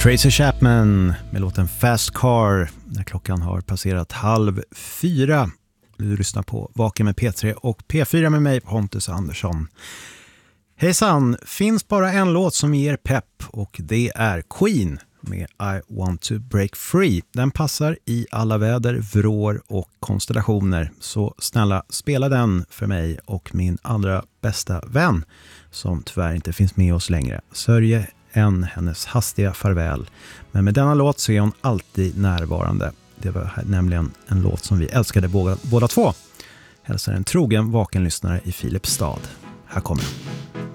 Tracy Chapman med låten Fast Car när klockan har passerat 3:30. Du lyssnar på Vaken med P3 och P4 med mig, Pontus Andersson. Hejsan, finns bara en låt som ger pepp och det är Queen med I Want To Break Free. Den passar i alla väder, vrår och konstellationer. Så snälla, spela den för mig och min allra bästa vän som tyvärr inte finns med oss längre. Sörje än hennes hastiga farväl. Men med denna låt så är hon alltid närvarande. Det var nämligen en låt som vi älskade båda två. Hälsar en trogen vakenlyssnare i Filipstad. Här kommer den.